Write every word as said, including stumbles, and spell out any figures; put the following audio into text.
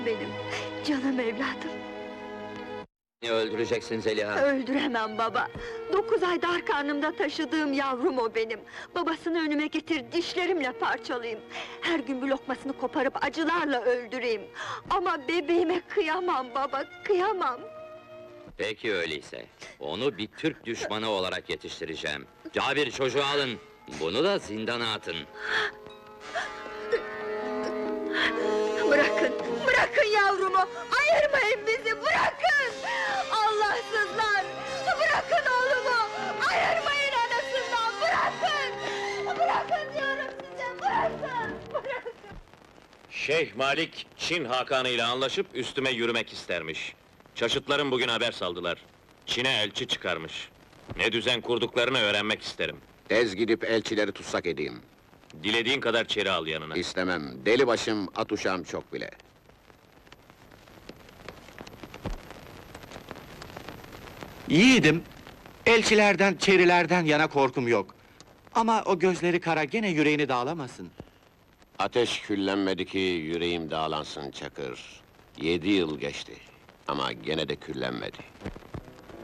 Benim canım evladım. Beni öldüreceksin Zeliha. Öldüremem baba. Dokuz ayda ar karnımda taşıdığım yavrum o benim. Babasını önüme getir, dişlerimle parçalayayım. Her gün bir lokmasını koparıp acılarla öldüreyim. Ama bebeğime kıyamam baba, kıyamam. Peki öyleyse, onu bir Türk düşmanı olarak yetiştireceğim. Cabir, çocuğu alın, bunu da zindana atın. Bırakın, bırakın yavrumu! Ayırmayın bizi, bırakın! Allahsızlar! Bırakın oğlumu! Ayırmayın anasından, bırakın! Bırakın diyorum size, bırakın! Bırakın! Şeyh Malik, Çin Hakanı ile anlaşıp üstüme yürümek istermiş. Çaşıtların bugün haber saldılar. Çin'e elçi çıkarmış. Ne düzen kurduklarını öğrenmek isterim. Tez gidip elçileri tutsak edeyim. Dilediğin kadar çeri al yanına. İstemem, deli başım, at uşağım çok bile. Yiğidim, elçilerden, çerilerden yana korkum yok. Ama o gözleri kara gene yüreğini dağlamasın. Ateş küllenmedi ki yüreğim dağlansın Çakır. Yedi yıl geçti, ama gene de küllenmedi.